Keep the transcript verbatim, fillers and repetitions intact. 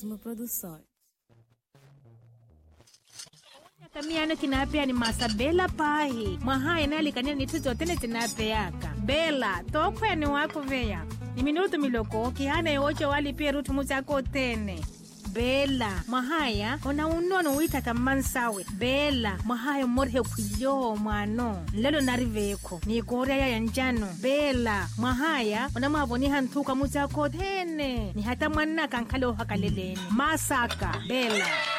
Lima Produções. Kamiana kinapea ni masabela pahi. Mahaya nali kanya ni tuzo tene tinapeaka. Bela, tokwe ni wako veya. Ni minuto miloko, kihana yoche wali pia rutu muzako tene. Bela, mahaya, ona unono wita tamansawe. Bela, mahaya morhe kuyo mano. Lelo nariveko, ni korea ya njano. Bela, mahaya, ona maboni hantuka muzako tene. Ni hata mwana kankalo hakaleleni. Masaka, Bela.